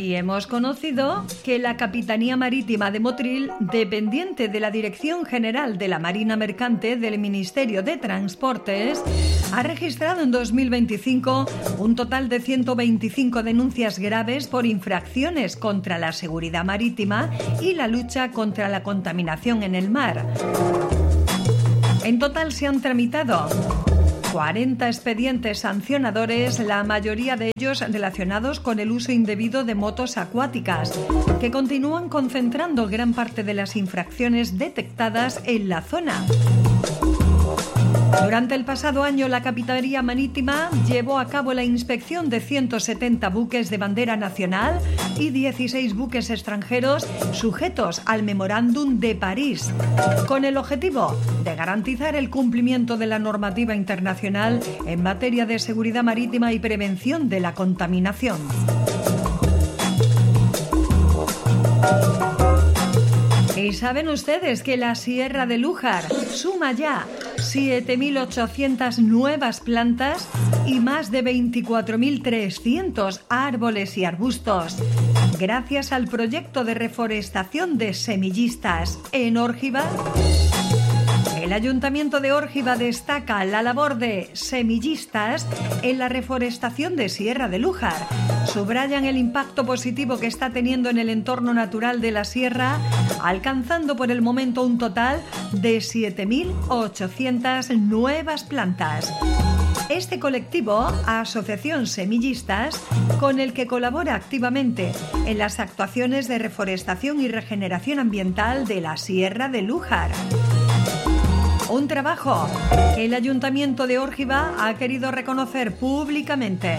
Y hemos conocido que la Capitanía Marítima de Motril, dependiente de la Dirección General de la Marina Mercante del Ministerio de Transportes, ha registrado en 2025 un total de 125 denuncias graves por infracciones contra la seguridad marítima y la lucha contra la contaminación en el mar. En total se han tramitado 40 expedientes sancionadores, la mayoría de ellos relacionados con el uso indebido de motos acuáticas, que continúan concentrando gran parte de las infracciones detectadas en la zona. Durante el pasado año, la Capitanía Marítima llevó a cabo la inspección de 170 buques de bandera nacional y 16 buques extranjeros sujetos al Memorándum de París, con el objetivo de garantizar el cumplimiento de la normativa internacional en materia de seguridad marítima y prevención de la contaminación. ¿Y saben ustedes que la Sierra de Lújar suma ya 7.800 nuevas plantas y más de 24.300 árboles y arbustos, gracias al proyecto de reforestación de Semillistas en Órgiva? El Ayuntamiento de Órgiva destaca la labor de Semillistas en la reforestación de Sierra de Lújar. Subrayan el impacto positivo que está teniendo en el entorno natural de la sierra, alcanzando por el momento un total de 7.800 nuevas plantas. Este colectivo, Asociación Semillistas, con el que colabora activamente en las actuaciones de reforestación y regeneración ambiental de la Sierra de Lújar. Un trabajo que el Ayuntamiento de Órgiva ha querido reconocer públicamente.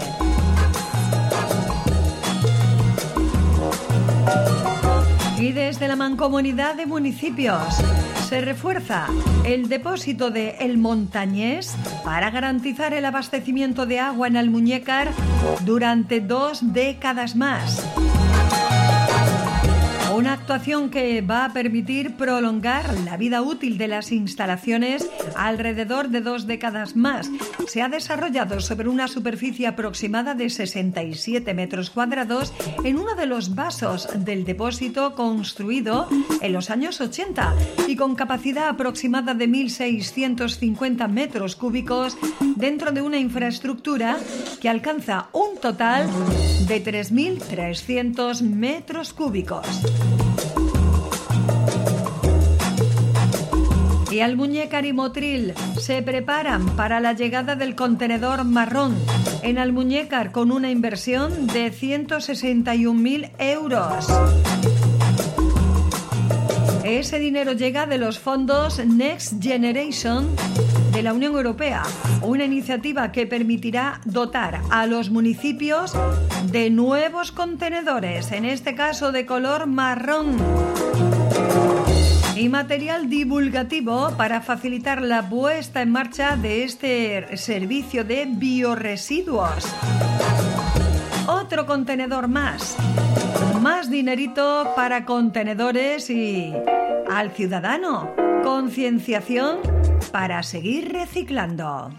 Y desde la Mancomunidad de Municipios se refuerza el depósito de El Montañés para garantizar el abastecimiento de agua en Almuñécar durante 2 décadas más. Una actuación que va a permitir prolongar la vida útil de las instalaciones alrededor de 2 décadas más. Se ha desarrollado sobre una superficie aproximada de 67 metros cuadrados en uno de los vasos del depósito construido en los años 80 y con capacidad aproximada de 1.650 metros cúbicos dentro de una infraestructura que alcanza un total de 3.300 metros cúbicos. Y Almuñécar y Motril se preparan para la llegada del contenedor marrón en Almuñécar con una inversión de 161.000 euros. Ese dinero llega de los fondos Next Generation de la Unión Europea, una iniciativa que permitirá dotar a los municipios de nuevos contenedores, en este caso de color marrón, y material divulgativo para facilitar la puesta en marcha de este servicio de bioresiduos. Otro contenedor más dinerito para contenedores y al ciudadano, concienciación para seguir reciclando.